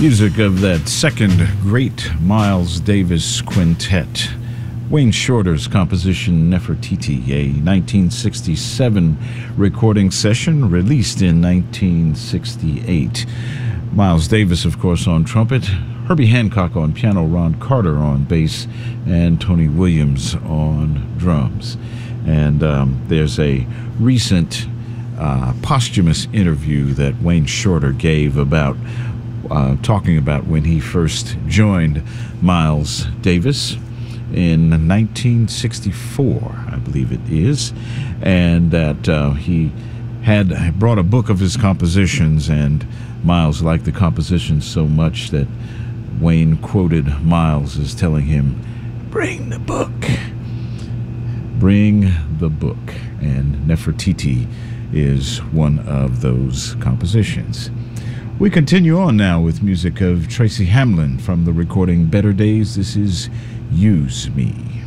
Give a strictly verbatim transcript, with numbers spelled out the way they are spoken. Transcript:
Music of that second great Miles Davis quintet. Wayne Shorter's composition Nefertiti, a nineteen sixty-seven recording session released in nineteen sixty-eight. Miles Davis, of course, on trumpet, Herbie Hancock on piano, Ron Carter on bass, and Tony Williams on drums. And um, there's a recent uh, posthumous interview that Wayne Shorter gave about uh, talking about when he first joined Miles Davis in nineteen sixty-four, I believe it is, and that uh, he had brought a book of his compositions, and Miles liked the compositions so much that Wayne quoted Miles as telling him, "Bring the book. Bring the book." And Nefertiti is one of those compositions. We continue on now with music of Tracy Hamlin from the recording Better Days. This is Use Me.